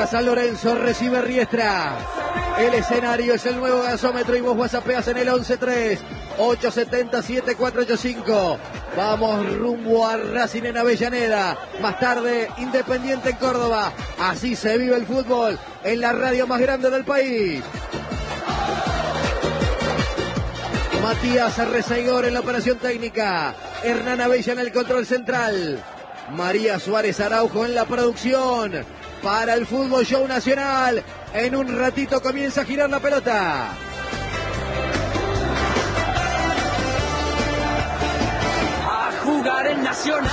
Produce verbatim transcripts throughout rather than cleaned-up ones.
San Lorenzo, recibe Riestra. El escenario es el nuevo gasómetro y vos whatsappeas en el once tres ocho siete cero siete cuatro ocho cinco. Vamos rumbo a Racing en Avellaneda. Más tarde, Independiente en Córdoba. Así se vive el fútbol en la radio más grande del país. Matías Arrezaigor en la operación técnica. Hernán Abella en el control central. María Suárez Araujo en la producción. Para el Fútbol Show Nacional. En un ratito comienza a girar la pelota. A jugar en Nacional.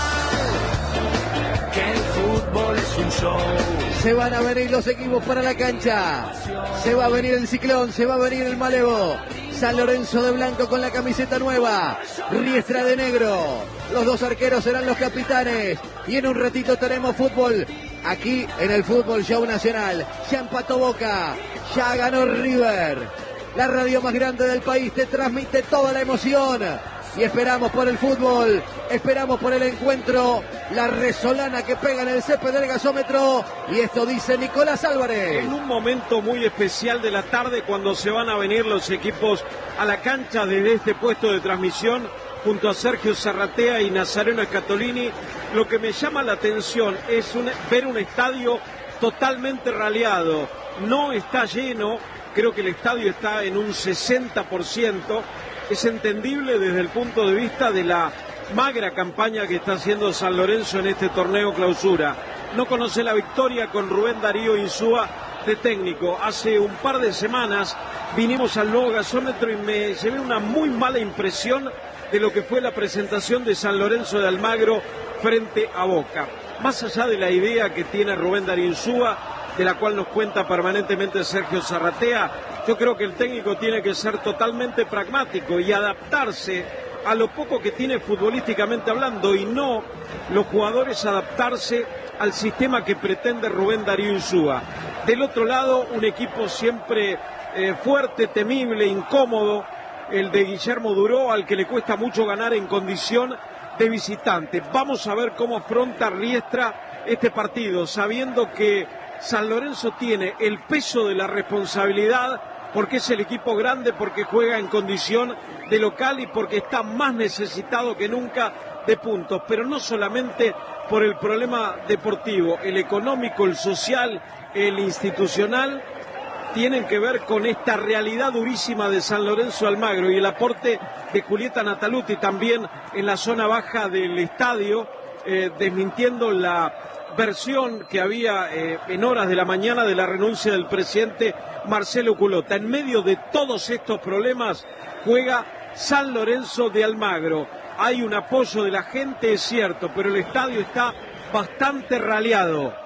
Que el fútbol es un show. Se van a venir los equipos para la cancha. Se va a venir el Ciclón, se va a venir el Malevo. San Lorenzo de blanco con la camiseta nueva. Riestra de negro. Los dos arqueros serán los capitanes. Y en un ratito tenemos fútbol aquí en el Fútbol Show Nacional. Ya empató Boca. Ya ganó River. La radio más grande del país te transmite toda la emoción. Y esperamos por el fútbol, esperamos por el encuentro, la resolana que pega en el césped del gasómetro, y esto dice Nicolás Álvarez. En un momento muy especial de la tarde, cuando se van a venir los equipos a la cancha desde este puesto de transmisión, junto a Sergio Zarratea y Nazareno Escatolini, lo que me llama la atención es un, ver un estadio totalmente raleado. No está lleno, creo que el estadio está en un sesenta por ciento. Es entendible desde el punto de vista de la magra campaña que está haciendo San Lorenzo en este torneo clausura. No conoce la victoria con Rubén Darío Insúa de técnico. Hace un par de semanas vinimos al nuevo gasómetro y me llevé una muy mala impresión de lo que fue la presentación de San Lorenzo de Almagro frente a Boca. Más allá de la idea que tiene Rubén Darío Insúa, de la cual nos cuenta permanentemente Sergio Zarratea, yo creo que el técnico tiene que ser totalmente pragmático y adaptarse a lo poco que tiene futbolísticamente hablando, y no los jugadores adaptarse al sistema que pretende Rubén Darío Insúa. Del otro lado, un equipo siempre eh, fuerte, temible, incómodo, el de Guillermo Duró, al que le cuesta mucho ganar en condición de visitante. Vamos a ver cómo afronta Riestra este partido, sabiendo que San Lorenzo tiene el peso de la responsabilidad, porque es el equipo grande, porque juega en condición de local y porque está más necesitado que nunca de puntos, pero no solamente por el problema deportivo, el económico, el social, el institucional, tienen que ver con esta realidad durísima de San Lorenzo Almagro y el aporte de Julieta Nataluti también en la zona baja del estadio, eh, desmintiendo la versión que había eh, en horas de la mañana de la renuncia del presidente Marcelo Culota. En medio de todos estos problemas juega San Lorenzo de Almagro. Hay un apoyo de la gente, es cierto, pero el estadio está bastante raleado.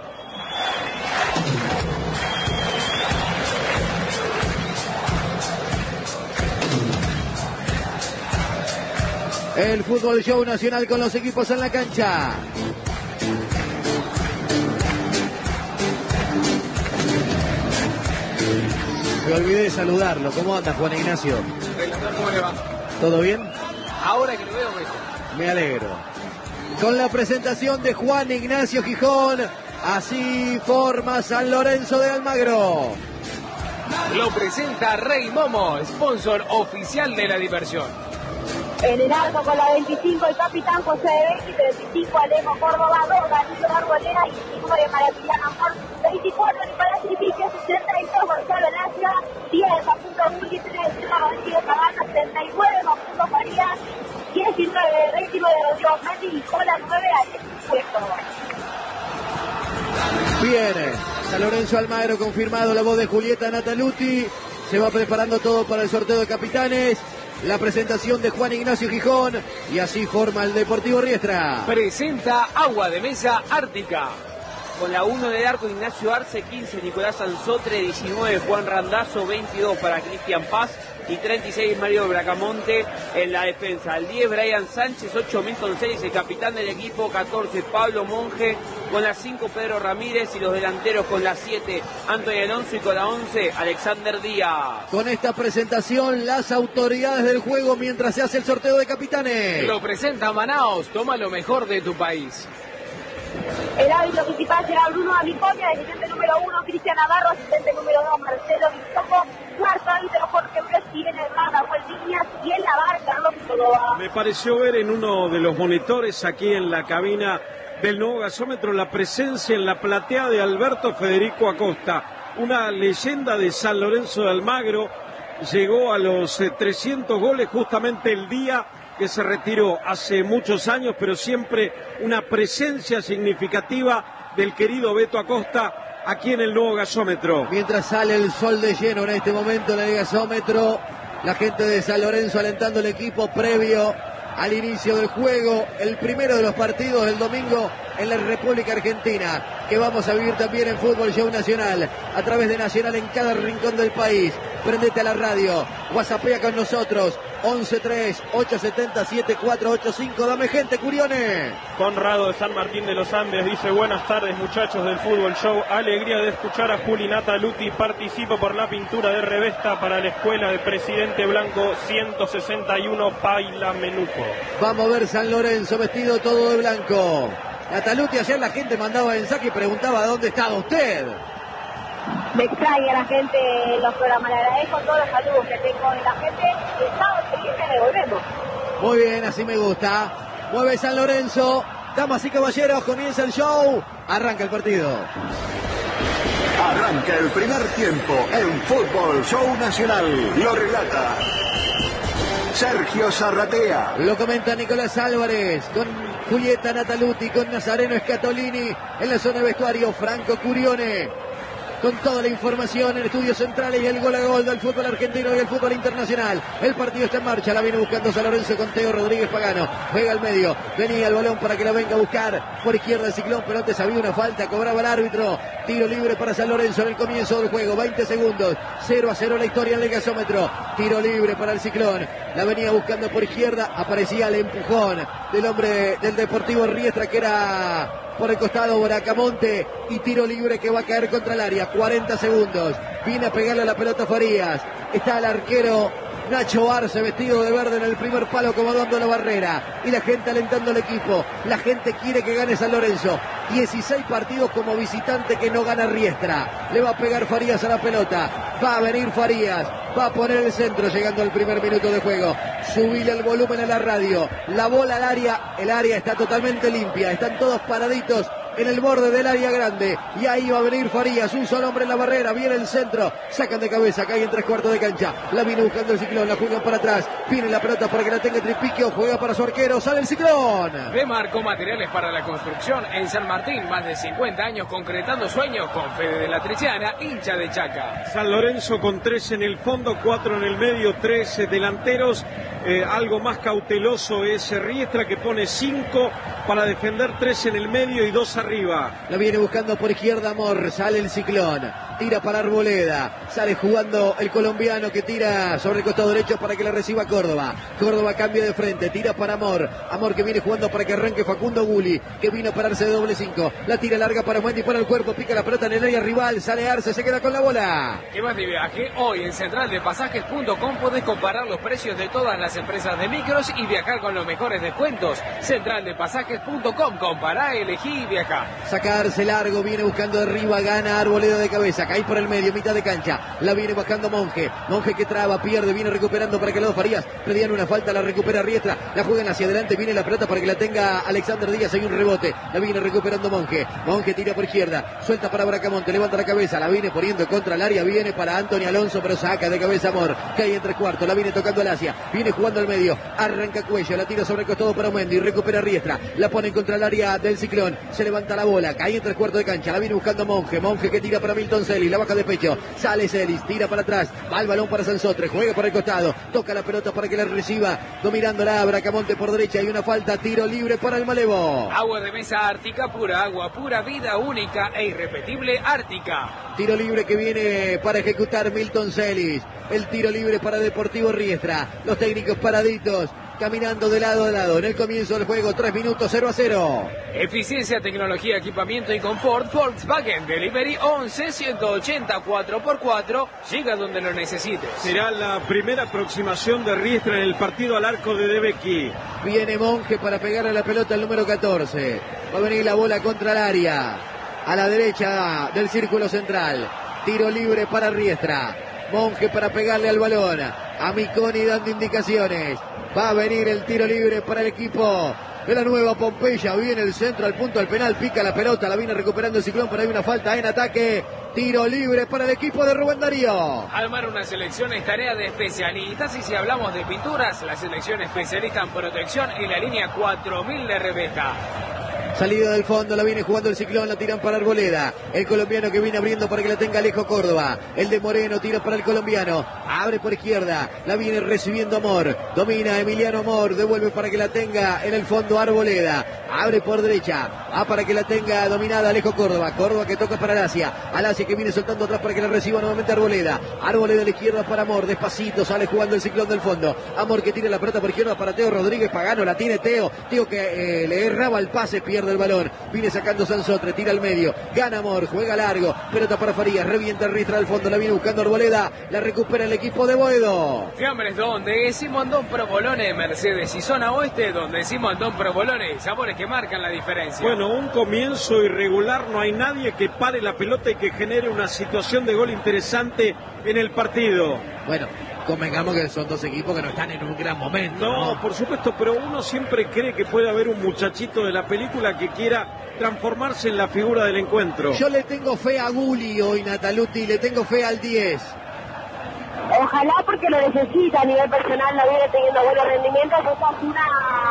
El Fútbol Show Nacional con los equipos en la cancha. Me olvidé de saludarlo. ¿Cómo anda, Juan Ignacio? ¿Cómo le va? ¿Todo bien? Ahora que lo veo mejor. Me alegro. Con la presentación de Juan Ignacio Gijón, así forma San Lorenzo de Almagro. Lo presenta Rey Momo, sponsor oficial de la diversión. En el arco con la veinticinco el capitán José de Becky, treinta y cinco Alejo Córdoba, dos Danilo Arboleda y cinco de Maravillán Amor, veinticuatro Nicolás Tripicio, sesenta y dos Gonzalo Lacia, diez Facundo Bulli, trece Rodrigo Cabana, setenta y nueve Facundo Farías, diecinueve Rétimo de Rodrigo Mendy y con la nueve Alex Puesto. Viene San Lorenzo Almagro, confirmado la voz de Julieta Nataluti. Se va preparando todo para el sorteo de capitanes. La presentación de Juan Ignacio Gijón y así forma el Deportivo Riestra. Presenta Agua de Mesa Ártica. Con la uno del arco Ignacio Arce, quince Nicolás Anzotre, diecinueve Juan Randazzo, veintidós para Cristian Paz y treinta y seis Mario Bracamonte en la defensa. Al diez Brian Sánchez, ocho Milton Celis, el capitán del equipo, catorce Pablo Monge, con la cinco Pedro Ramírez y los delanteros con la siete Antonio Alonso y con la once Alexander Díaz. Con esta presentación las autoridades del juego mientras se hace el sorteo de capitanes. Lo presenta Manaos, toma lo mejor de tu país. El árbitro principal será Bruno Amiconia, asistente número uno, Cristian Navarro, asistente número dos, Marcelo Vizcoco, cuarto árbitro Jorge Bresci, en el bar Nahuel Viñas y en la bar Carlos Córdoba. Me pareció ver en uno de los monitores aquí en la cabina del nuevo gasómetro la presencia en la platea de Alberto Federico Acosta, una leyenda de San Lorenzo de Almagro. Llegó a los eh, trescientos goles justamente el día que se retiró hace muchos años, pero siempre una presencia significativa del querido Beto Acosta aquí en el nuevo gasómetro. Mientras sale el sol de lleno en este momento en el gasómetro, la gente de San Lorenzo alentando al equipo previo al inicio del juego, el primero de los partidos del domingo en la República Argentina, que vamos a vivir también en Fútbol Show Nacional, a través de Nacional en cada rincón del país. Prendete a la radio, whatsappea con nosotros, once tres, ocho siete cero, siete cuatro ocho cinco, dame gente, Curione. Conrado de San Martín de los Andes dice: buenas tardes muchachos del Fútbol Show, alegría de escuchar a Juli Nataluti, participo por la pintura de revesta para la escuela de Presidente Blanco ciento sesenta y uno Paila Menuco. Vamos a ver San Lorenzo vestido todo de blanco. Nataluti, ayer la gente mandaba mensaje y preguntaba dónde estaba usted. Me extraña la gente en los programas, le agradezco todos los saludos que tengo de la gente y el sábado siguiente le volvemos. Muy bien, así me gusta. Mueve San Lorenzo, damas y caballeros, comienza el show, arranca el partido. Arranca el primer tiempo en Fútbol Show Nacional, lo relata Sergio Zarratea. Lo comenta Nicolás Álvarez, con Julieta Nataluti, con Nazareno Scatolini, en la zona de vestuario, Franco Curione. Con toda la información en estudios centrales y el gol a gol del fútbol argentino y el fútbol internacional. El partido está en marcha, la viene buscando San Lorenzo con Teo Rodríguez Pagano. Juega al medio, venía el balón para que la venga a buscar por izquierda el Ciclón, pero antes había una falta, cobraba el árbitro. Tiro libre para San Lorenzo en el comienzo del juego, veinte segundos, cero a cero la historia en el gasómetro. Tiro libre para el Ciclón, la venía buscando por izquierda, aparecía el empujón del hombre del Deportivo Riestra, que era por el costado Bracamonte, y tiro libre que va a caer contra el área. Cuarenta segundos, viene a pegarle a la pelota Farías, está el arquero Nacho Arce vestido de verde en el primer palo acomodando la barrera, y la gente alentando al equipo. La gente quiere que gane San Lorenzo. dieciséis partidos como visitante que no gana Riestra. Le va a pegar Farías a la pelota, va a venir Farías, va a poner el centro llegando al primer minuto de juego. Subile el volumen a la radio, la bola al área, el área está totalmente limpia, están todos paraditos en el borde del área grande, y ahí va a venir Farías, un solo hombre en la barrera, viene el centro, sacan de cabeza, cae en tres cuartos de cancha, la viene buscando el Ciclón, la juegan para atrás, viene la pelota para que la tenga Tripiquio, juega para su arquero, sale el Ciclón. Remarco materiales para la construcción en San Martín, más de cincuenta años concretando sueños con Fede de la Trichiana, hincha de Chaca. San Lorenzo con tres en el fondo, cuatro en el medio, tres delanteros. Eh, algo más cauteloso es Riestra, que pone cinco para defender, tres en el medio y dos arriba. La viene buscando por izquierda Amor, sale el Ciclón, tira para Arboleda, sale jugando el colombiano que tira sobre el costado derecho para que la reciba Córdoba. Córdoba cambia de frente, tira para Amor, Amor que viene jugando para que arranque Facundo Guli, que vino a pararse de doble cinco, la tira larga para Mendy, para el cuerpo, pica la pelota en el área rival, sale Arce, se queda con la bola. ¿Qué más de viaje? Hoy en central de pasajes punto com podés comparar los precios de todas las empresas de micros y viajar con los mejores descuentos. central de pasajes punto com, compará, elegí y viajá. Sacarse largo, viene buscando arriba, gana Arboleda de cabeza, cae por el medio, mitad de cancha, la viene bajando Monje, Monje que traba, pierde, viene recuperando para que lo Farías, pedían una falta, la recupera Riestra, la juegan hacia adelante, viene la pelota para que la tenga Alexander Díaz, hay un rebote, la viene recuperando Monje, Monje tira por izquierda, suelta para Bracamonte, levanta la cabeza, la viene poniendo contra el área, viene para Anthony Alonso, pero saca de cabeza Amor, cae en tres cuartos, la viene tocando al Asia, viene jugando al medio, arranca Cuello, la tira sobre el costado para Mendy, recupera Riestra, la pone contra el área del Ciclón, se levanta la bola, cae en tres cuartos de cancha, la viene buscando Monje, Monje que tira para Milton Celis, la baja de pecho, sale Celis, tira para atrás, va el balón para Sansotre, juega por el costado, toca la pelota para que la reciba, dominándola Bracamonte por derecha, hay una falta, tiro libre para el Malevo. Agua de mesa Ártica, pura agua, pura vida, única e irrepetible Ártica. Tiro libre que viene para ejecutar Milton Celis, el tiro libre para Deportivo Riestra, los técnicos paraditos caminando de lado a lado. En el comienzo del juego, tres minutos, cero a cero. Eficiencia, tecnología, equipamiento y confort. Volkswagen Delivery once ciento ochenta cuatro por cuatro. Llega donde lo necesites. Será la primera aproximación de Riestra en el partido al arco de De Becchi. Viene Monge para pegar a la pelota el número catorce. Va a venir la bola contra el área. A la derecha del círculo central. Tiro libre para Riestra. Monge para pegarle al balón. A Miconi dando indicaciones. Va a venir el tiro libre para el equipo de la Nueva Pompeya. Viene el centro al punto del penal. Pica la pelota. La viene recuperando el Ciclón, pero hay una falta en ataque. Tiro libre para el equipo de Rubén Darío. Armar una selección es tarea de especialistas. Y si hablamos de pinturas, la selección especialista en protección en la línea cuatro mil de Revesta. Salida del fondo, la viene jugando el Ciclón, la tiran para Arboleda. El colombiano que viene abriendo para que la tenga Alejo Córdoba. El de Moreno tira para el colombiano. Abre por izquierda, la viene recibiendo Amor. Domina Emiliano Amor, devuelve para que la tenga en el fondo Arboleda. Abre por derecha, a para que la tenga dominada Alejo Córdoba. Córdoba que toca para Alasia. Alasia que viene soltando atrás para que la reciba nuevamente Arboleda. Arboleda a la izquierda para Amor, despacito sale jugando el Ciclón del fondo. Amor que tira la pelota por izquierda para Teo Rodríguez Pagano, la tiene Teo. Teo que eh, le erraba el pase, pierde el balón, viene sacando Sansotre, tira al medio, gana Amor, juega largo, pelota para Farías, revienta el Riestra al fondo, la viene buscando Arboleda, la recupera el equipo de Boedo. Fiambres donde Simondón Provolone, Mercedes y zona oeste donde Simondón Provolone, sabores que marcan la diferencia. Bueno, un comienzo irregular, no hay nadie que pare la pelota y que genere una situación de gol interesante en el partido. Bueno, convengamos que son dos equipos que no están en un gran momento. No, ¿no? por supuesto, pero uno siempre cree que puede haber un muchachito de la película que quiera transformarse en la figura del encuentro. Yo le tengo fe a Gulli hoy, Nataluti, le tengo fe al diez. Ojalá, porque lo necesita a nivel personal, no viene teniendo buenos rendimientos. Esa es una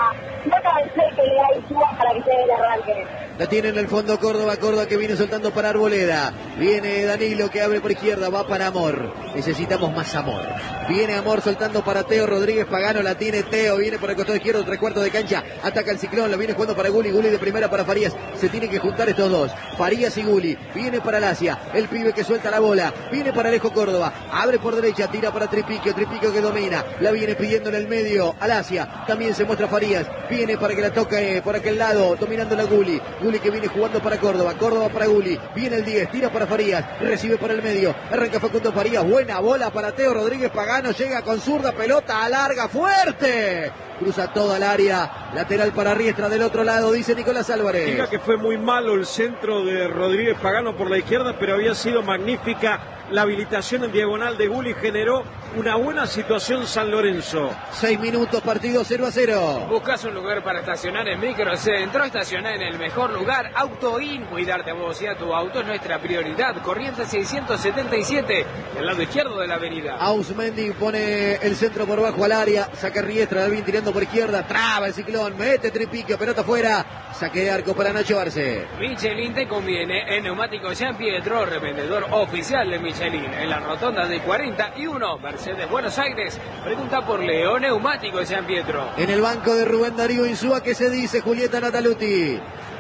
nota de fe que le da Insúa para que se dé el arranque. La tiene en el fondo Córdoba, Córdoba que viene soltando para Arboleda. Viene Danilo que abre por izquierda, va para Amor. Necesitamos más Amor. Viene Amor soltando para Teo Rodríguez Pagano, la tiene Teo, viene por el costado izquierdo, tres cuartos de cancha, ataca el Ciclón, la viene jugando para Gulli, Gulli de primera para Farías. Se tienen que juntar estos dos, Farías y Gulli. Viene para Alasia, el pibe que suelta la bola, viene para Alejo Córdoba, abre por derecha, tira para Tripiquio, Tripiquio que domina, la viene pidiendo en el medio, Alasia, también se muestra Farías, viene para que la toque por aquel lado, dominando la Gulli. Gulli que viene jugando para Córdoba, Córdoba para Gulli, viene el diez, tira para Farías, recibe por el medio, arranca Facundo Farías, buena bola para Teo Rodríguez Pagano, llega con zurda, pelota alarga, fuerte, cruza toda el área, lateral para Riestra del otro lado, dice Nicolás Álvarez. Diga que fue muy malo el centro de Rodríguez Pagano por la izquierda, pero había sido magnífica la habilitación en diagonal de Gulli, generó una buena situación San Lorenzo. Seis minutos, partido cero a cero. Buscas un lugar para estacionar en Microcentro, estacionar en el mejor lugar, AutoIn, cuidarte a vos y a tu auto es nuestra prioridad. Corrientes seiscientos setenta y siete, del lado izquierdo de la avenida. Ausmendi pone el centro por bajo al área, saca Riestra, Dalvin tirando por izquierda, traba el Ciclón, mete Tripiquio, pelota afuera, saque de arco para Nacho Arce. Michelin te conviene en Neumáticos Jean Pietro, revendedor oficial de Michelin, en la rotonda de cuarenta y uno, Mercedes Buenos Aires. Pregunta por Leo Neumáticos Jean Pietro. En el banco de Rubén Darío Insúa, ¿qué se dice Julieta Nataluti?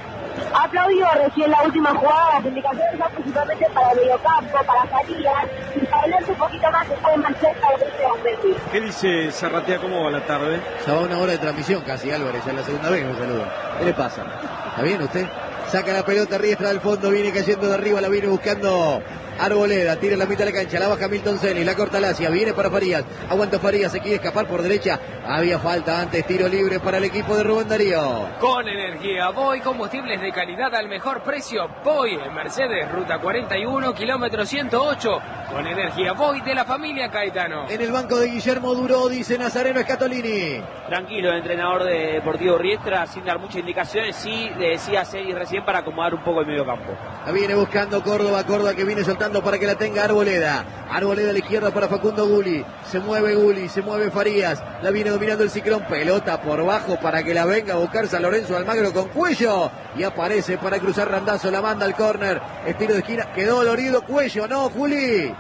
Aplaudió recién la última jugada, las indicaciones son principalmente para el mediocampo, para Farías, y para adelante un poquito más, está más cerca de este hombre. ¿Qué dice Zarratea? ¿Cómo va la tarde? Ya va una hora de transmisión casi, Álvarez, ya es la segunda vez me saluda. ¿Qué le pasa? ¿Está bien usted? Saca la pelota Riestra del fondo, viene cayendo de arriba, la viene buscando Arboleda, tira en la mitad de la cancha, la baja Milton Celis, la corta Alasia, viene para Farías, aguanta Farías, se quiere escapar por derecha, había falta antes, tiro libre para el equipo de Rubén Darío. Con energía Voy, combustibles de calidad al mejor precio. Voy en Mercedes, ruta cuarenta y uno, kilómetro ciento ocho. Con energía Voy de la familia Caetano. En el banco de Guillermo Duró, dice Nazareno Scatolini. Tranquilo, el entrenador de Deportivo Riestra, sin dar muchas indicaciones, sí le decía a Celis recién para acomodar un poco el medio campo. La viene buscando Córdoba, Córdoba que viene soltando para que la tenga Arboleda. Arboleda a la izquierda para Facundo Gulli. Se mueve Gulli, se mueve Farías. La viene dominando el Ciclón. Pelota por bajo para que la venga a buscar San Lorenzo Almagro con Cuello. Y aparece para cruzar Randazzo, la manda al córner. Estilo de esquina, quedó dolorido Cuello, ¿no, Juli?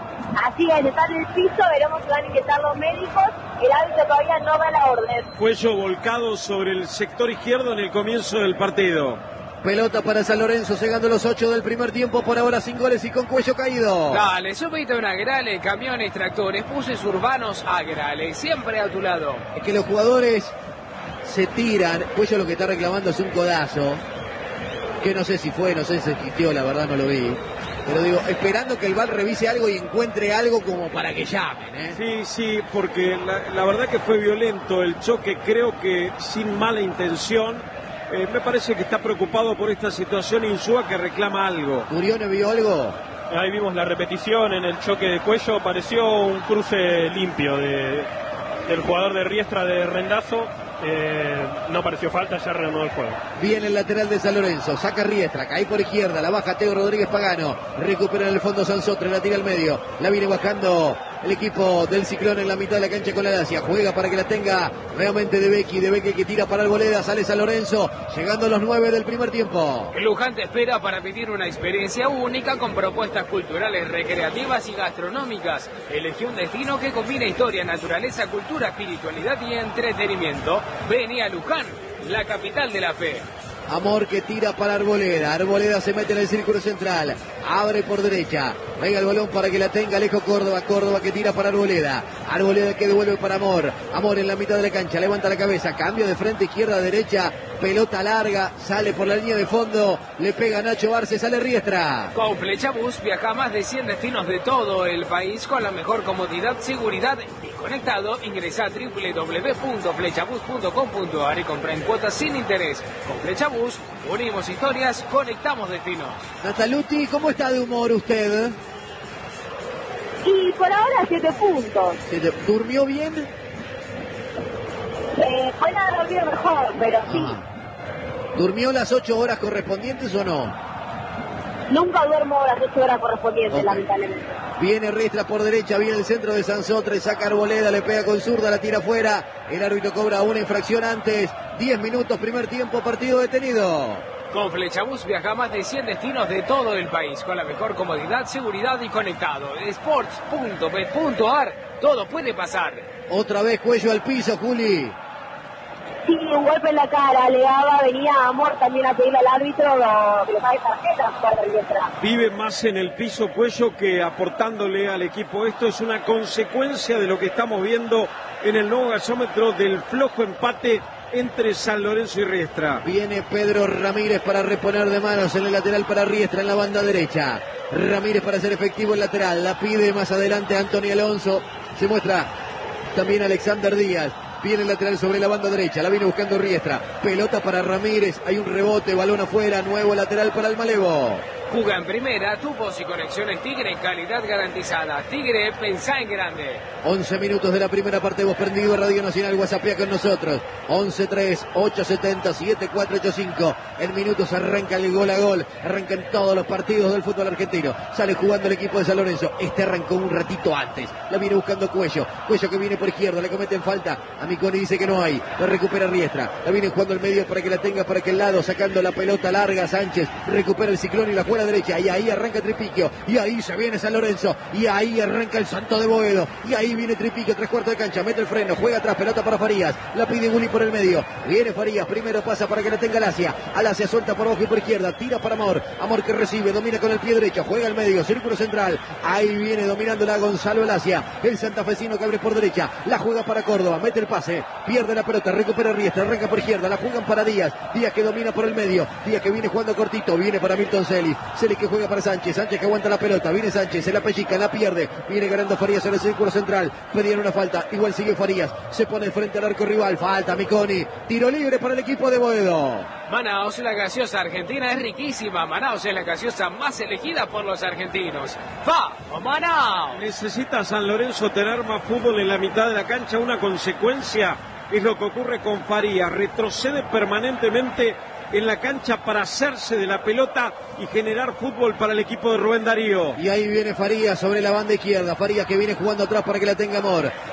Así es, está en el piso, veremos si van a ingresar los médicos. El árbitro todavía no da la orden. Cuello volcado sobre el sector izquierdo en el comienzo del partido. Pelota para San Lorenzo, llegando los ocho del primer tiempo, por ahora sin goles y con Cuello caído. Dale, subite un Agrale, camiones, tractores, buses urbanos, Agrale, siempre a tu lado. Es que los jugadores se tiran. Cuello lo que está reclamando es un codazo, que no sé si fue, no sé si existió, la verdad no lo vi. Pero digo, esperando que el V A R revise algo y encuentre algo como para que llamen, ¿eh? Sí, sí, porque la, la verdad que fue violento el choque, creo que sin mala intención. Eh, me parece que está preocupado por esta situación Insúa, que reclama algo. ¿Murione vio algo? Ahí vimos la repetición en el choque de Cuello, pareció un cruce limpio de, del jugador de Riestra de Rendazo. Eh, no pareció falta, ya reanudó el juego. Viene el lateral de San Lorenzo, saca Riestra, cae por izquierda, la baja Teo Rodríguez Pagano, recupera en el fondo Sansotre, la tira al medio, la viene bajando el equipo del Ciclón en la mitad de la cancha con la Dacia, juega para que la tenga nuevamente De Becchi, De Becchi que tira para Arboleda, sale San Lorenzo, llegando a los nueve del primer tiempo. Luján te espera para vivir una experiencia única con propuestas culturales, recreativas y gastronómicas. Elegí un destino que combina historia, naturaleza, cultura, espiritualidad y entretenimiento. Vení a Luján, la capital de la fe. Amor que tira para Arboleda, Arboleda se mete en el círculo central, abre por derecha, venga el balón para que la tenga Alejo Córdoba, Córdoba que tira para Arboleda, Arboleda que devuelve para Amor, Amor en la mitad de la cancha, levanta la cabeza, cambio de frente, izquierda, derecha, pelota larga, sale por la línea de fondo, le pega Nacho Barce, sale Riestra. Con Flechabús viaja a más de cien destinos de todo el país con la mejor comodidad, seguridad y conectado. Ingresa a doble u doble u doble u punto flechabús punto com punto a r y compra en cuotas sin interés. Con Flechabús unimos historias, conectamos destinos. Nataluti, ¿cómo está de humor usted? Y por ahora siete puntos. ¿Durmió bien? Eh, puede haber dormido mejor, pero sí. Ah. ¿Durmió las ocho horas correspondientes o no? Nunca duermo las ocho horas correspondientes, Okay. lamentablemente. Viene Riestra por derecha, viene el centro de Sansotre, saca Arboleda, le pega con zurda, la tira afuera. El árbitro cobra una infracción antes. diez minutos, primer tiempo, partido detenido. Con Flechabús viaja a más de cien destinos de todo el país con la mejor comodidad, seguridad y conectado. sports punto bet punto a r, todo puede pasar. Otra vez Cuello al piso, Juli. Sí, un golpe en la cara, le daba, venía Amor también a pedirle al árbitro lo, que le pague tarjeta para el Riestra. Vive más en el piso Cuello que aportándole al equipo. Esto es una consecuencia de lo que estamos viendo en el nuevo gasómetro del flojo empate entre San Lorenzo y Riestra. Viene Pedro Ramírez para reponer de manos en el lateral para Riestra en la banda derecha. Ramírez para hacer efectivo el lateral, la pide más adelante Antonio Alonso. Se muestra también Alexander Díaz. Viene el lateral sobre la banda derecha, la viene buscando Riestra. Pelota para Ramírez, hay un rebote, balón afuera, nuevo lateral para el Malevo. Juga en primera, tubos y conexiones Tigre, calidad garantizada. Tigre, pensá en grande. once minutos de la primera parte, vos prendido, Radio Nacional, WhatsAppea con nosotros. once tres, ocho siete cero, siete cuatro ocho cinco. En minutos arranca el gol a gol, arrancan todos los partidos del fútbol argentino. Sale jugando el equipo de San Lorenzo. Este arrancó un ratito antes, la viene buscando Cuello. Cuello que viene por izquierda, le cometen falta. A Miconi dice que no hay, la recupera Riestra. La viene jugando el medio para que la tenga para aquel lado, sacando la pelota larga Sánchez. Recupera el Ciclón y la juega a la derecha. Y ahí arranca Tripiquio. Y ahí se viene San Lorenzo. Y ahí arranca el Santo de Boedo. Y ahí viene Tripiquio, tres cuartos de cancha. Mete el freno, juega atrás, pelota para Farías. La pide Gulli por el medio. Viene Farías, primero pasa para que la tenga Alasia. Alasia suelta por abajo y por izquierda. Tira para Amor. Amor que recibe, domina con el pie derecho. Juega al medio, círculo central. Ahí viene dominándola Gonzalo Alasia. El santafesino que abre por derecha. La juega para Córdoba. Mete el pase. Pierde la pelota. Recupera Riestra. Arranca por izquierda. La juegan para Díaz. Díaz que domina por el medio. Díaz que viene jugando cortito. Viene para Milton Celis. Celis que juega para Sánchez. Sánchez que aguanta la pelota. Viene Sánchez. Se la pellica. La pierde. Viene ganando Farías en el círculo central. Pedían una falta. Igual sigue Farías. Se pone frente al arco rival. Falta Miconi. Tiro libre para el equipo de Boedo. Manaos, la gaseosa argentina es riquísima. Manaos es la gaseosa más elegida por los argentinos. ¡Va! ¡Manaos! Necesita San Lorenzo tener más fútbol en la mitad de la cancha. Una consecuencia es lo que ocurre con Farías. Retrocede permanentemente en la cancha para hacerse de la pelota y generar fútbol para el equipo de Rubén Darío. Y ahí viene Farías sobre la banda izquierda. Farías que viene jugando atrás para que la tenga Amor.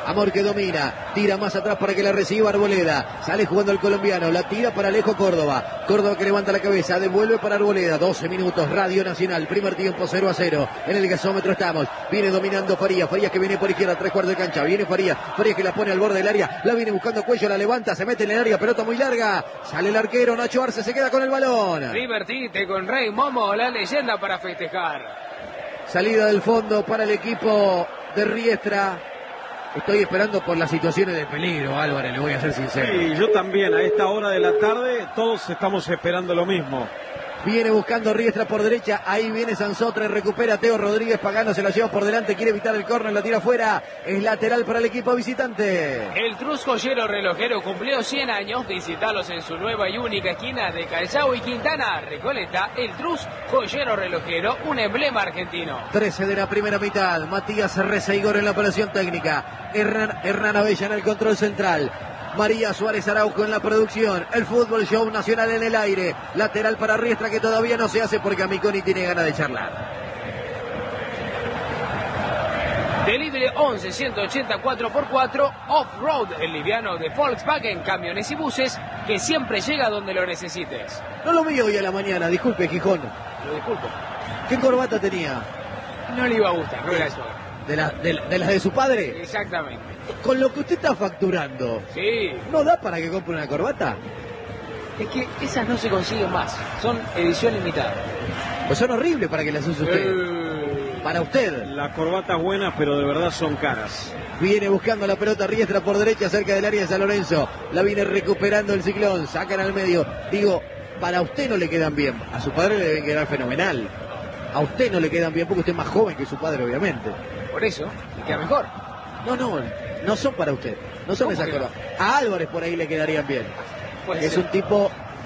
Amor que domina, tira más atrás para que la reciba Arboleda. Sale jugando el colombiano, la tira para Alejo Córdoba. Córdoba que levanta la cabeza, devuelve para Arboleda. doce minutos, Radio Nacional, primer tiempo cero a cero. En el gasómetro estamos. Viene dominando Farías, Farías que viene por izquierda, tres cuartos de cancha. Viene Farías, Farías que la pone al borde del área. La viene buscando Cuello, la levanta, se mete en el área, pelota muy larga. Sale el arquero, Nacho Arce se queda con el balón. Divertite con Rey Momo, la leyenda para festejar. Salida del fondo para el equipo de Riestra. Estoy esperando por las situaciones de peligro, Álvarez, le voy a ser sincero. Sí, yo también, a esta hora de la tarde, todos estamos esperando lo mismo. Viene buscando Riestra por derecha, ahí viene Sansotre, recupera Teo Rodríguez, Pagano se la lleva por delante, quiere evitar el córner, la tira afuera, es lateral para el equipo visitante. El Trus Joyero Relojero cumplió cien años, visitalos en su nueva y única esquina de Callao y Quintana, Recoleta, el Trus Joyero Relojero, un emblema argentino. trece de la primera mitad, Matías Reza Igor en la operación técnica, Hernán, Hernán Abella en el control central. María Suárez Araujo en la producción. El Fútbol Show Nacional en el aire. Lateral para Riestra que todavía no se hace porque Amiconi tiene ganas de charlar. Delivery once ciento ochenta cuatro por cuatro Off-Road, el liviano de Volkswagen, camiones y buses que siempre llega donde lo necesites. No lo vi hoy a la mañana, disculpe Gijón. Lo disculpo. ¿Qué corbata tenía? No le iba a gustar, no era eso. ¿De, la, de, de las de su padre? Exactamente. Con lo que usted está facturando, sí. ¿No da para que compre una corbata? Es que esas no se consiguen más, son edición limitada. Pues son horribles para que las use usted. Eh... Para usted. Las corbatas buenas, pero de verdad son caras. Viene buscando la pelota Riestra por derecha cerca del área de San Lorenzo. La viene recuperando el Ciclón, sacan al medio. Digo, para usted no le quedan bien, a su padre le deben quedar fenomenal. A usted no le quedan bien porque usted es más joven que su padre, obviamente. Por eso, le queda mejor. No, no, no son para usted. No son esas cosas. A Álvarez por ahí le quedarían bien. Puede es ser. un tipo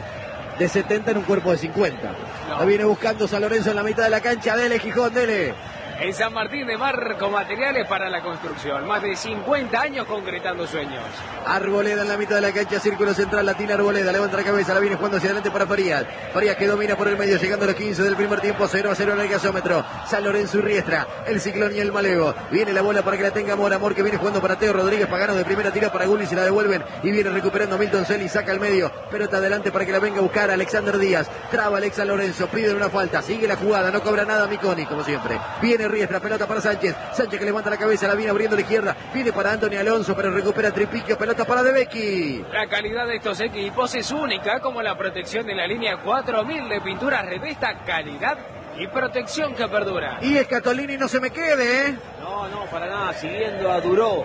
de setenta en un cuerpo de cincuenta. No. La viene buscando San Lorenzo en la mitad de la cancha. Dele, Gijón, dele. En San Martín de Mar con materiales para la construcción. Más de cincuenta años concretando sueños. Arboleda en la mitad de la cancha, círculo central, latina Arboleda, levanta la cabeza, la viene jugando hacia adelante para Farías. Farías que domina por el medio, llegando a los quince del primer tiempo, cero a cero en el gasómetro. San Lorenzo y Riestra, el Ciclón y el Malevo. Viene la bola para que la tenga Amor, Amor que viene jugando para Teo Rodríguez, Pagano de primera tira para Gulli, se la devuelven y viene recuperando Milton Celi, saca al medio, pelota adelante para que la venga a buscar Alexander Díaz. Traba Alex San Lorenzo, pide una falta, sigue la jugada, no cobra nada Miconi, como siempre. Viene Riestra, pelota para Sánchez, Sánchez que levanta la cabeza, la viene abriendo a la izquierda, viene para Anthony Alonso, pero recupera Tripiquio, pelota para De Becchi. La calidad de estos equipos es única, como la protección de la línea cuatro mil de pinturas Revesta, calidad y protección que perdura. Y Scatolini no se me quede, ¿eh? No, no, para nada, siguiendo a Duró.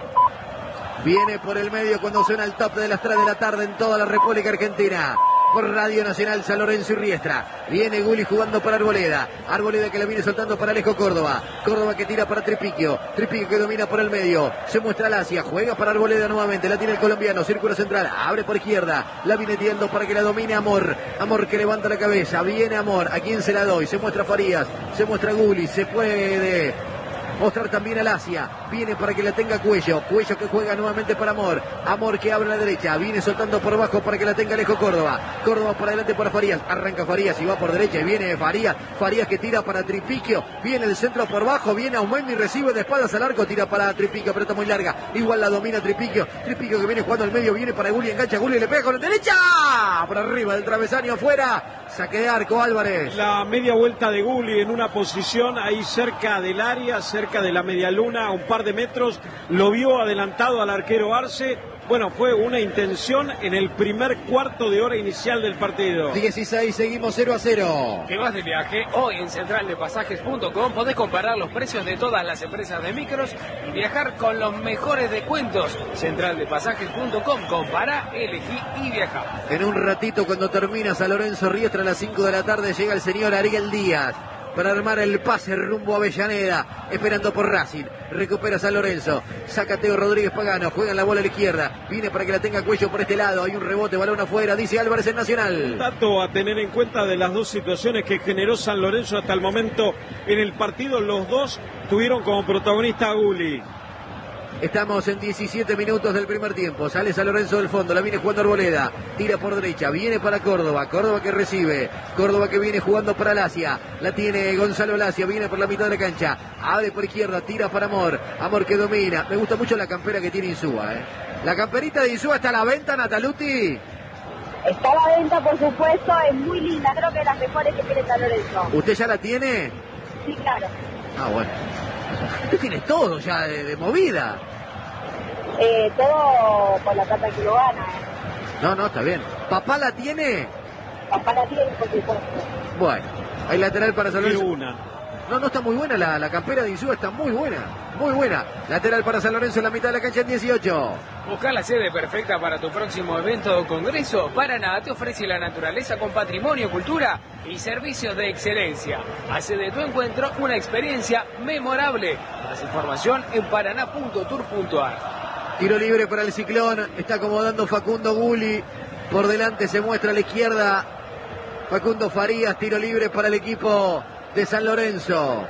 Viene por el medio cuando suena el top de las tres de la tarde en toda la República Argentina. Por Radio Nacional, San Lorenzo y Riestra. Viene Gulli jugando para Arboleda. Arboleda que la viene soltando para Alejo Córdoba. Córdoba que tira para Tripiquio. Tripiquio que domina por el medio. Se muestra Lacia. Juega para Arboleda nuevamente. La tiene el colombiano. Círculo central. Abre por izquierda. La viene tirando para que la domine Amor. Amor que levanta la cabeza. Viene Amor. ¿A quién se la doy? Se muestra Farías. Se muestra Gulli. Se puede mostrar también a Lacia. Viene para que la tenga Cuello. Cuello que juega nuevamente para Amor. Amor que abre a la derecha. Viene soltando por abajo para que la tenga Alejo Córdoba. Córdoba por adelante para Farías. Arranca Farías y va por derecha. Y viene Farías. Farías que tira para Tripiquio. Viene el centro por bajo. Viene Aumendi y recibe de espaldas al arco. Tira para Tripiquio. Pelota muy larga. Igual la domina Tripiquio. Tripiquio que viene jugando al medio. Viene para Gulli. Engancha Gulli. Le pega con la derecha. Por arriba del travesaño afuera. Saque de arco Álvarez. La media vuelta de Gulli en una posición ahí cerca del área, cerca de la media luna, a un par de metros. Lo vio adelantado al arquero Arce. Bueno, fue una intención en el primer cuarto de hora inicial del partido. dieciséis, seguimos cero a cero. ¿Qué vas de viaje? Hoy en central de pasajes punto com podés comparar los precios de todas las empresas de micros y viajar con los mejores descuentos. central de pasajes punto com, compara, elegí y viaja. En un ratito, cuando termina San Lorenzo Riestra a las cinco de la tarde, llega el señor Ariel Díaz para armar el pase rumbo a Avellaneda, esperando por Racing. Recupera San Lorenzo, saca Teo Rodríguez Pagano, juega en la bola a la izquierda, viene para que la tenga Cuello por este lado, hay un rebote, balón afuera, dice Álvarez en Nacional. Un dato a tener en cuenta de las dos situaciones que generó San Lorenzo hasta el momento en el partido, los dos tuvieron como protagonista a Gulli. Estamos en diecisiete minutos del primer tiempo. Sale San Lorenzo del fondo, la viene jugando Arboleda. Tira por derecha, viene para Córdoba. Córdoba que recibe. Córdoba que viene jugando para Lacia. La tiene Gonzalo Lacia, viene por la mitad de la cancha. Abre por izquierda, tira para Amor. Amor que domina. Me gusta mucho la campera que tiene Insúa, ¿eh? La camperita de Insúa está a la venta, Nataluti. Está a la venta, por supuesto, es muy linda. Creo que es las mejores que tiene San Lorenzo. ¿Usted ya la tiene? Sí, claro. Ah, bueno. Usted tiene todo ya de, de movida. Eh, todo por la plata que lo gana. No, no, está bien. ¿Papá la tiene? Papá la tiene, por supuesto. Bueno, hay lateral para San Lorenzo. una. No, no está muy buena la, la campera de Insúa, está muy buena, muy buena. Lateral para San Lorenzo en la mitad de la cancha en dieciocho. Busca la sede perfecta para tu próximo evento o congreso. Paraná te ofrece la naturaleza con patrimonio, cultura y servicios de excelencia. Hace de tu encuentro una experiencia memorable. Más información en paraná punto tour punto ar. Tiro libre para el Ciclón, está acomodando Facundo Gulli. Por delante se muestra a la izquierda Facundo Farías, tiro libre para el equipo de San Lorenzo.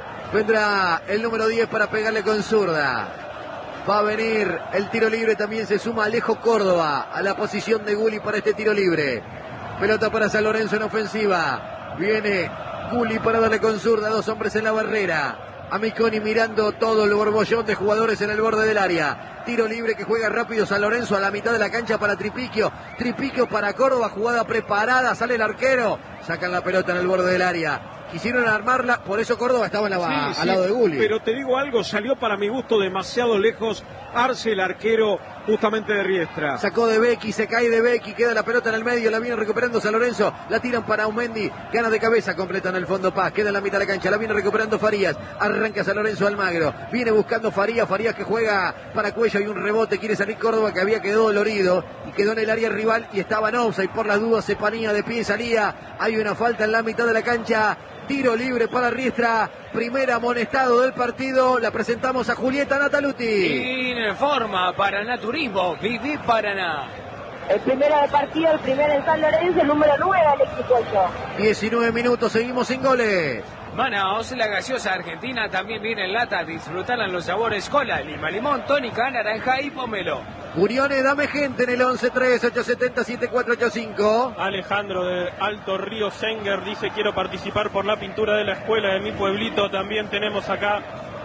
Vendrá el número diez para pegarle con zurda. Va a venir el tiro libre, también se suma Alejo Córdoba a la posición de Gulli para este tiro libre. Pelota para San Lorenzo en ofensiva. Viene Gulli para darle con zurda, dos hombres en la barrera. Amiconi mirando todo el borbollón de jugadores en el borde del área. Tiro libre que juega rápido San Lorenzo a la mitad de la cancha para Tripiquio. Tripiquio para Córdoba, jugada preparada, sale el arquero. Sacan la pelota en el borde del área. Quisieron armarla, por eso Córdoba estaba en la, Sí, al sí, lado de Gulli. Pero te digo algo, salió para mi gusto demasiado lejos Arce, el arquero justamente de Riestra. Sacó de Becky, se cae de Becky, queda la pelota en el medio, la viene recuperando San Lorenzo, la tiran para Aumendi, gana de cabeza, completa en el fondo Paz, queda en la mitad de la cancha, la viene recuperando Farías, arranca San Lorenzo Almagro, viene buscando Farías, Farías que juega para Cuello, y un rebote, quiere salir Córdoba que había quedado dolorido y quedó en el área rival y estaba en offside, por las dudas se panía de pie, salía, hay una falta en la mitad de la cancha. Tiro libre para Riestra, primer amonestado del partido, la presentamos a Julieta Nataluti. Informa Paraná Turismo, viví Paraná. El primero del partido, el primero en San Lorenzo, el número nueve, Alexis Cuello. diecinueve minutos, seguimos sin goles. Manaos, la gaseosa argentina también viene en lata. Disfrutarla en los sabores cola, lima, limón, tónica, naranja y pomelo. Curione, dame gente en el once tres ocho siete cero siete cuatro ocho cinco. Alejandro de Alto Río Senger dice: quiero participar por la pintura de la escuela de mi pueblito. También tenemos acá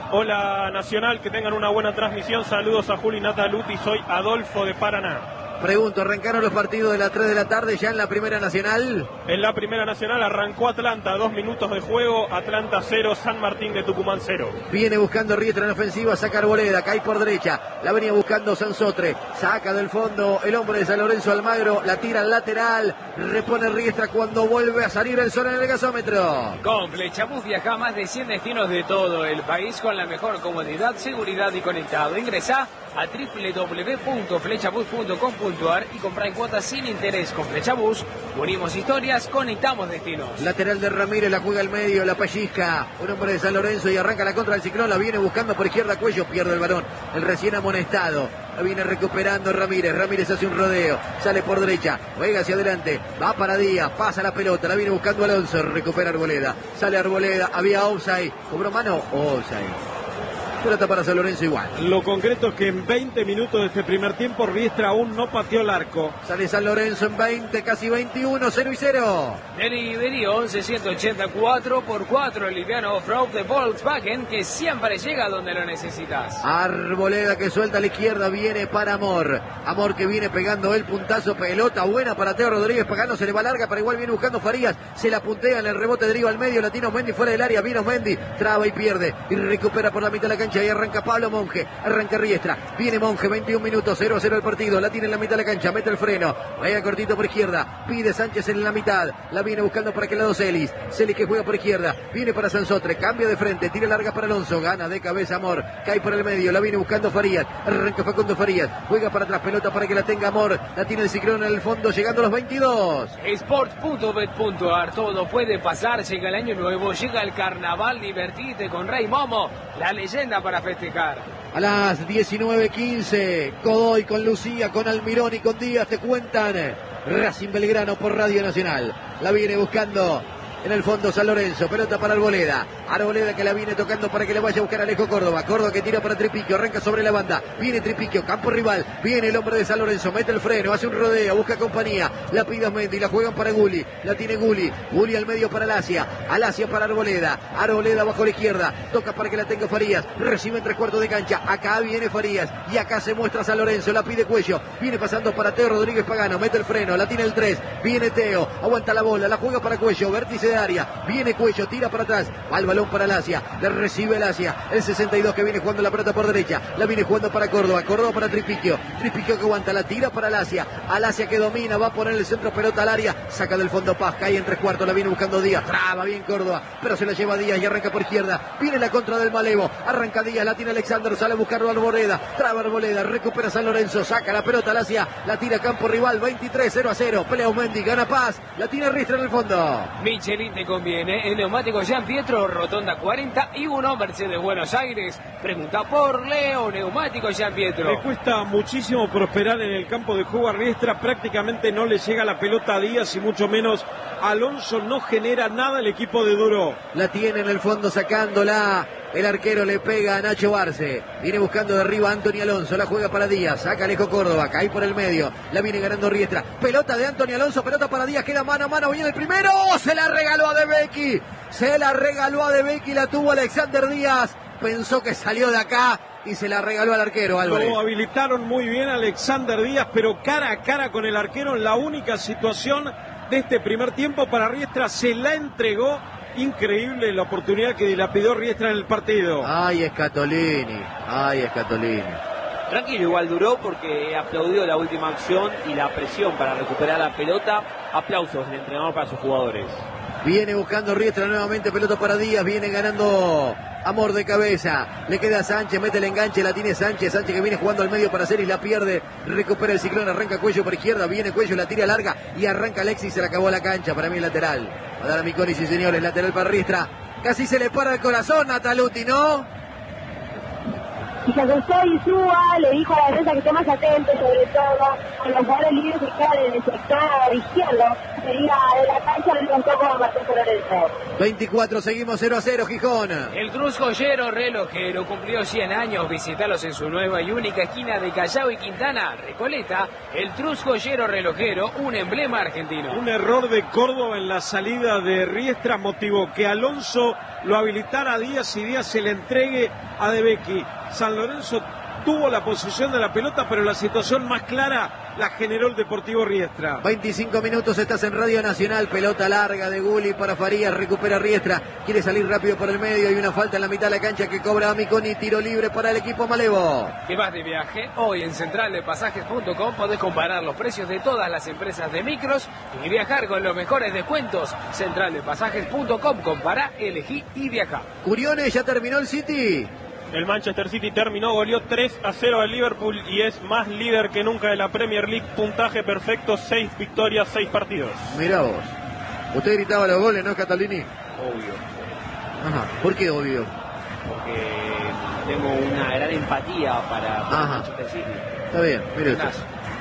Hola Nacional, que tengan una buena transmisión. Saludos a Juli Nataluti, soy Adolfo de Paraná. Pregunto, ¿arrancaron los partidos de las tres de la tarde ya en la Primera Nacional? En la Primera Nacional arrancó Atlanta, dos minutos de juego, Atlanta cero, San Martín de Tucumán cero. Viene buscando Riestra en ofensiva, saca Arboleda, cae por derecha, la venía buscando Sansotre, saca del fondo el hombre de San Lorenzo Almagro, la tira al lateral, repone Riestra cuando vuelve a salir el sol en el gasómetro. Con Flechabús viaja a más de cien destinos de todo el país con la mejor comodidad, seguridad y conectado. Ingresá a doble u doble u doble u punto flechabús punto com punto ar y compra en cuotas sin interés. Con Flechabús unimos historias, conectamos destinos. Lateral de Ramírez, la juega al medio, la pellizca, un hombre de San Lorenzo y arranca la contra del Ciclón, la viene buscando por izquierda Cuello, pierde el balón, el recién amonestado, la viene recuperando Ramírez, Ramírez hace un rodeo, sale por derecha, juega hacia adelante, va para Díaz, pasa la pelota, la viene buscando Alonso, recupera Arboleda, sale Arboleda, había offside, cobró mano, offside. Pelota para San Lorenzo igual. Lo concreto es que en veinte minutos de este primer tiempo Riestra aún no pateó el arco. Sale San Lorenzo en veinte, casi veintiuno, cero y cero. Delivery once ciento ochenta cuatro por cuatro, el liviano off-road de Volkswagen, que siempre llega donde lo necesitas. Arboleda que suelta a la izquierda, viene para Amor. Amor que viene pegando el puntazo, pelota buena para Teo Rodríguez, pagando, se le va larga, pero igual viene buscando Farías, se la puntea en el rebote, deriva al medio, Latino Mendy fuera del área, vino Mendy, traba y pierde, y recupera por la mitad de la cancha. Y arranca Pablo Monge, arranca Riestra, viene Monge, veintiún minutos, cero a cero el partido, la tiene en la mitad de la cancha, mete el freno, vaya cortito por izquierda, pide Sánchez en la mitad, la viene buscando para aquel lado Celis, Celis que juega por izquierda, viene para Sansotre, cambia de frente, tira larga para Alonso, gana de cabeza Amor, cae por el medio, la viene buscando Farías, arranca Facundo Farías, juega para atrás, pelota para que la tenga Amor, la tiene el Ciclón en el fondo, llegando a los veintidós. Sports punto bet punto ar, todo puede pasar, llega el año nuevo, llega el carnaval, divertite con Rey Momo, la leyenda para festejar. A las diecinueve quince, Godoy con Lucía, con Almirón y con Díaz te cuentan Racing Belgrano por Radio Nacional. La viene buscando en el fondo San Lorenzo, pelota para Arboleda, Arboleda que la viene tocando para que le vaya a buscar a Alejo Córdoba, Córdoba que tira para Tripiquio, arranca sobre la banda, viene Tripiquio, campo rival, viene el hombre de San Lorenzo, mete el freno, hace un rodeo, busca compañía, la pide a Mendy, la juegan para Gulli, la tiene Gulli, Gulli al medio para Alasia, Alasia para Arboleda, Arboleda bajo la izquierda, toca para que la tenga Farías, recibe en tres cuartos de cancha, acá viene Farías, y acá se muestra San Lorenzo, la pide Cuello, viene pasando para Teo Rodríguez Pagano, mete el freno, la tiene el tres, viene Teo, aguanta la bola, la juega para Cuello, vértice de área, viene Cuello, tira para atrás, va el balón para Alasia, le recibe Alasia, el sesenta y dos que viene jugando la pelota por derecha, la viene jugando para Córdoba, Córdoba para Tripiquio, Tripiquio que aguanta, la tira para Alasia, Alasia que domina, va a poner el centro, pelota al área, saca del fondo Paz, cae en tres cuartos, la viene buscando Díaz, traba bien Córdoba, pero se la lleva Díaz y arranca por izquierda, viene la contra del Malevo, arranca Díaz, la tiene Alexander, sale a buscarlo a Arboleda, traba Arboleda, recupera San Lorenzo, saca la pelota Alasia, la tira a campo rival, veintitrés cero a cero, pelea Mendy, gana Paz, la tiene Riestra en el fondo. Michelin te conviene, el neumático Jean Pietro, Rotonda cuarenta y uno, Mercedes Buenos Aires. Pregunta por Leo, neumático Jean Pietro. Le cuesta muchísimo prosperar en el campo de juego a Riestra, prácticamente no le llega la pelota a Díaz y mucho menos Alonso, no genera nada el equipo de Duro. La tiene en el fondo sacándola. El arquero le pega a Nacho Barce. Viene buscando de arriba a Anthony Alonso. La juega para Díaz. Saca Alejo Córdoba. Cae por el medio. La viene ganando Riestra. Pelota de Anthony Alonso. Pelota para Díaz. Queda mano a mano. Viene el primero. Se la regaló a De Becchi. Se la regaló a De Becchi. La tuvo Alexander Díaz. Pensó que salió de acá y se la regaló al arquero, Álvarez. Lo habilitaron muy bien Alexander Díaz, pero cara a cara con el arquero en la única situación de este primer tiempo para Riestra. Se la entregó. Increíble la oportunidad que dilapidó Riestra en el partido. Ay, Scatolini, ay, Scatolini. Tranquilo, igual duró porque aplaudió la última acción y la presión para recuperar la pelota. Aplausos del entrenador para sus jugadores. Viene buscando Riestra nuevamente, pelota para Díaz, viene ganando Amor de cabeza, le queda a Sánchez, mete el enganche, la tiene Sánchez, Sánchez que viene jugando al medio para Celis, la pierde, recupera el Ciclón, arranca Cuello por izquierda, viene Cuello, la tira larga y arranca Alexis, se le acabó la cancha, para mí el lateral, va a dar a Miconi, sí señores, lateral para Riestra, casi se le para el corazón Nataluti, ¿no? Y se acostó y suba, le dijo a la defensa que esté más atento, sobre todo a los jugadores libres que quedan en el sector izquierdo, sería de la cancha, le contó como Martín Lorenzo. veinticuatro, seguimos cero a cero, Gijón. El Cruz Joyero Relojero cumplió cien años, visitalos en su nueva y única esquina de Callao y Quintana, Recoleta. El Cruz Joyero Relojero, un emblema argentino. Un error de Córdoba en la salida de Riestra motivó que Alonso lo habilitara a Díaz y Díaz se le entregue a De Becchi. San Lorenzo tuvo la posesión de la pelota, pero la situación más clara la generó el Deportivo Riestra. veinticinco minutos, estás en Radio Nacional, pelota larga de Gulli para Farías, recupera Riestra, quiere salir rápido por el medio, hay una falta en la mitad de la cancha que cobra a Miconi, tiro libre para el equipo Malevo. ¿Qué vas de viaje? Hoy en central de pasajes punto com podés comparar los precios de todas las empresas de micros y viajar con los mejores descuentos. central de pasajes punto com, compará, elegí y viajá. Curiones, ya terminó el City. El Manchester City terminó, goleó tres a cero al Liverpool y es más líder que nunca de la Premier League. Puntaje perfecto, seis victorias, seis partidos. Mirá vos. Usted gritaba los goles, ¿no, Catalini? Obvio. Ajá. ¿Por qué obvio? Porque tengo una gran empatía para, para Manchester City. Está bien, mire usted.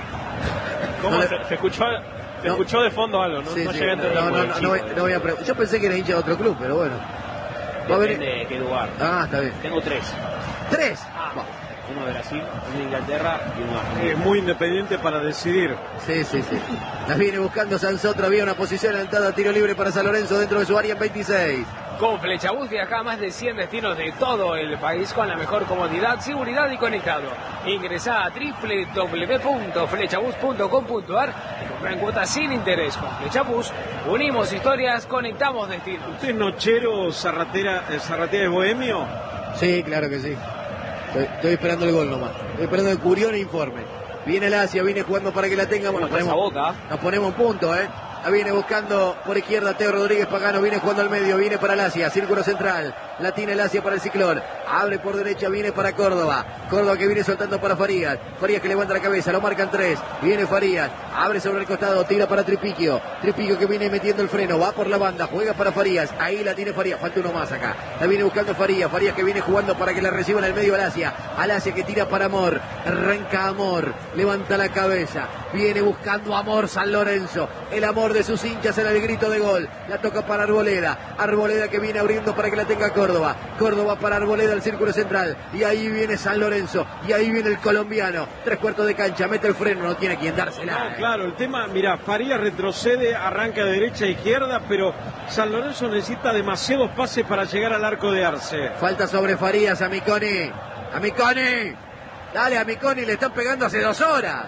¿Cómo no le... se, se escuchó? Se no. escuchó de fondo algo, ¿no? Sí, no sí, llegué a entender. No, no, no, no, voy, no voy a preguntar. Yo pensé que era hincha de otro club, pero bueno. Depende de qué lugar. Ah, está bien. Tengo tres. ¿Tres? Ah, uno de Brasil, uno de Inglaterra y uno de Argentina. Es muy independiente para decidir. Sí, sí, sí. La viene buscando Sansotra, había una posición adelantada, tiro libre para San Lorenzo dentro de su área en veintiséis. Con Flechabús viaja a más de cien destinos de todo el país con la mejor comodidad, seguridad y conectado. Ingresá a doble u doble u doble u punto flechabús punto com punto ar y compra en cuotas sin interés. Con Flechabús unimos historias, conectamos destinos. ¿Usted es nochero Zarratera, eh, Zarratea de Bohemio? Sí, claro que sí. Estoy, estoy esperando el gol nomás. Estoy esperando el Curión e informe. Viene el Asia, viene jugando para que la tengamos. Nos ponemos, boca. nos ponemos un punto, ¿eh? La viene buscando por izquierda Teo Rodríguez Pagano, viene jugando al medio, viene para el Asia, círculo central, la tiene el Asia para el Ciclón, abre por derecha, viene para Córdoba, Córdoba que viene soltando para Farías, Farías que levanta la cabeza, lo marcan tres, viene Farías, abre sobre el costado, tira para Tripiquio, Tripiquio que viene metiendo el freno, va por la banda, juega para Farías, ahí la tiene Farías, falta uno más acá, la viene buscando Farías, Farías que viene jugando para que la reciban al medio al Asia, al Asia que tira para Amor, arranca Amor, levanta la cabeza, viene buscando Amor San Lorenzo, el Amor temor de sus hinchas en el grito de gol. La toca para Arboleda. Arboleda que viene abriendo para que la tenga Córdoba. Córdoba para Arboleda, el círculo central. Y ahí viene San Lorenzo. Y ahí viene el colombiano. Tres cuartos de cancha, mete el freno, no tiene quien dársela. No, claro, el tema, mira, Farías retrocede, arranca de derecha a izquierda, pero San Lorenzo necesita demasiados pases para llegar al arco de Arce. Falta sobre Farías, a Miconi. A Miconi. Dale a Miconi, le están pegando hace dos horas.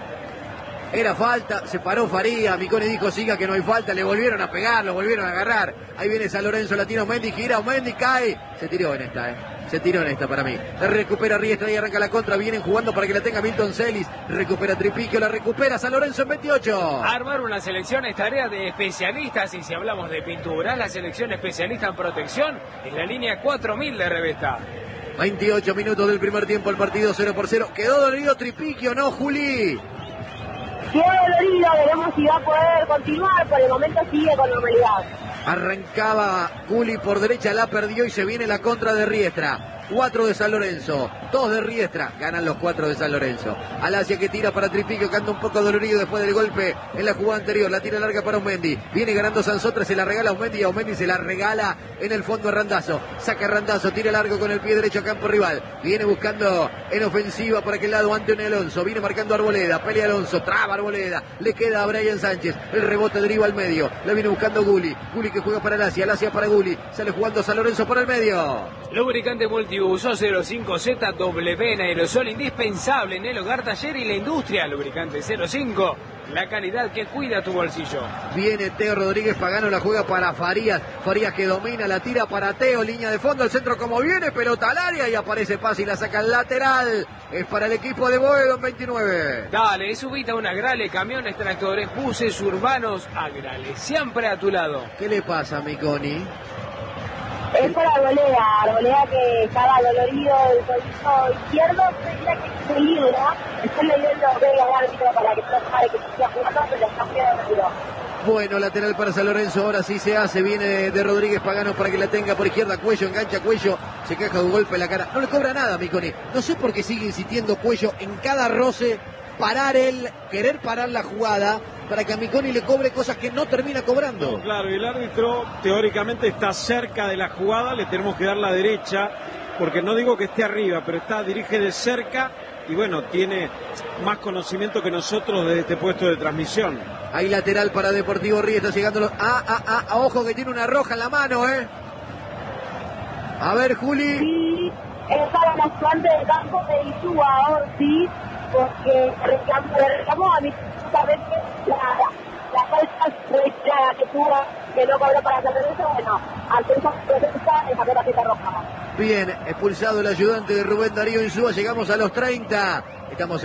Era falta, se paró Farías, Miconi dijo siga que no hay falta, le volvieron a pegar, lo volvieron a agarrar. Ahí viene San Lorenzo, latino Mendy, gira, Mendy cae. Se tiró en esta, eh. Se tiró en esta para mí. La recupera Riestra y arranca la contra. Vienen jugando para que la tenga Milton Celis. Recupera Tripiquio, la recupera San Lorenzo en veintiocho. Armar una selección es tarea de especialistas. Y si hablamos de pintura, la selección especialista en protección es la línea cuatro mil de Revesta. veintiocho minutos del primer tiempo, el partido cero por cero. Quedó dolido Tripiquio, ¿no, Juli? Quedó dolorido, veremos si va a poder continuar. Por el momento sigue con normalidad. Arrancaba Juli por derecha, la perdió y se viene la contra de Riestra. Cuatro de San Lorenzo, dos de Riestra, ganan los cuatro de San Lorenzo. Alasia que tira para Tripiquio, que anda un poco dolorido después del golpe en la jugada anterior. La tira larga para Aumendi, viene ganando Sansotra, se la regala a Aumendi y Aumendi se la regala en el fondo a Randazzo. Saca Randazzo, tira largo con el pie derecho a campo rival. Viene buscando en ofensiva por aquel lado Antonio Alonso, viene marcando Arboleda, pelea Alonso, traba Arboleda, le queda a Brian Sánchez, el rebote deriva al medio, la viene buscando Guli, Guli que juega para Alasia, Alasia para Guli, sale jugando San Lorenzo por el medio. Lubricante multiuso cero cinco Z W en aerosol, indispensable en el hogar, taller y la industria. Lubricante cero cinco, la calidad que cuida tu bolsillo. Viene Teo Rodríguez Pagano, la juega para Farías. Farías que domina, la tira para Teo, línea de fondo, el centro como viene, pelota al área y aparece Paz y la saca al lateral. Es para el equipo de Boedo en veintinueve. Dale, subite a una Agrale, camiones, tractores, buses urbanos. Agrale, siempre a tu lado. ¿Qué le pasa a Miconi? Es por Arboleda, Arboleda que estaba dolorido del tobillo izquierdo, creía que se libra, está leyendo Vega al árbitro para que no sabe que se siga jugando, pero está muy dolorido. Bueno, lateral para San Lorenzo, ahora sí se hace, viene de, de Rodríguez Pagano para que la tenga por izquierda, Cuello, engancha Cuello, se queja de un golpe en la cara, no le cobra nada a Miconi, no sé por qué sigue insistiendo Cuello en cada roce, parar él, querer parar la jugada, para que a Miconi le cobre cosas que no termina cobrando. No, claro, y el árbitro teóricamente está cerca de la jugada, le tenemos que dar la derecha, porque no digo que esté arriba, pero está, dirige de cerca y bueno, tiene más conocimiento que nosotros desde este puesto de transmisión. Ahí lateral para Deportivo Riestra, llegando los... Ah, ah, ah, ah, ojo que tiene una roja en la mano, ¿eh? A ver, Juli. Sí, estaba en ayudante de campo de Insúa, ahora sí, porque reclamó, reclamó a mí justamente la, la falta registrada que tuvo, que no cobró para hacer eso. Bueno, ante esa protesta, esa tarjeta roja. Bien, expulsado el ayudante de Rubén Darío Insúa, llegamos a los treinta. Estamos